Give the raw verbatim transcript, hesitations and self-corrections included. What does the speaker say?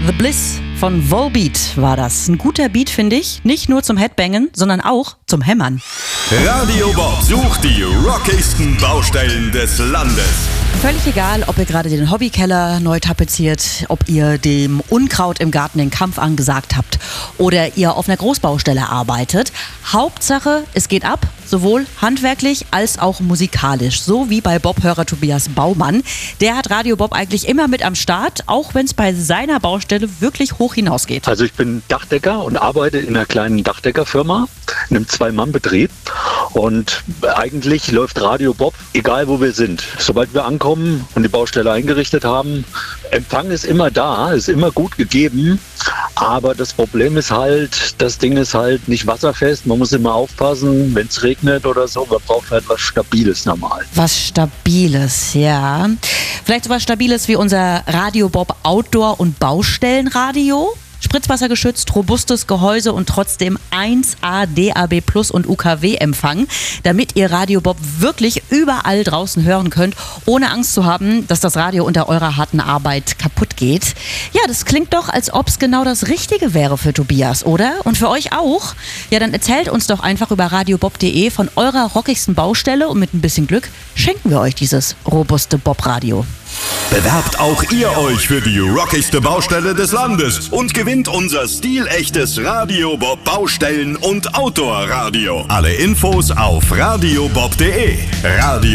The Bliss von Volbeat war das. Ein guter Beat, finde ich. Nicht nur zum Headbangen, sondern auch zum Hämmern. Radio Bob sucht die rockigsten Baustellen des Landes. Völlig egal, ob ihr gerade den Hobbykeller neu tapeziert, ob ihr dem Unkraut im Garten den Kampf angesagt habt oder ihr auf einer Großbaustelle arbeitet. Hauptsache, es geht ab, sowohl handwerklich als auch musikalisch. So wie bei Bob-Hörer Tobias Baumann. Der hat Radio Bob eigentlich immer mit am Start, auch wenn es bei seiner Baustelle wirklich hoch hinausgeht. Also ich bin Dachdecker und arbeite in einer kleinen Dachdeckerfirma, in einem Zwei-Mann-Betrieb. Und eigentlich läuft Radio Bob, egal wo wir sind. Sobald wir ankommen und die Baustelle eingerichtet haben, Empfang ist immer da, ist immer gut gegeben. Aber das Problem ist halt, das Ding ist halt nicht wasserfest. Man muss immer aufpassen, wenn es regnet oder so. Man braucht halt was Stabiles normal. Was Stabiles, ja. Vielleicht so was Stabiles wie unser Radio Bob Outdoor- und Baustellenradio. Spritzwassergeschützt, robustes Gehäuse und trotzdem eins A D A B Plus und U K W-Empfang, damit ihr Radio Bob wirklich überall draußen hören könnt, ohne Angst zu haben, dass das Radio unter eurer harten Arbeit kaputt geht. Ja, das klingt doch, als ob es genau das Richtige wäre für Tobias, oder? Und für euch auch? Ja, dann erzählt uns doch einfach über radiobob punkt de von eurer rockigsten Baustelle und mit ein bisschen Glück schenken wir euch dieses robuste Bob-Radio. Bewerbt auch ihr euch für die rockigste Baustelle des Landes und gewinnt unser stilechtes Radio Bob Baustellen- und Outdoor-Radio. Alle Infos auf radiobob punkt de. Radio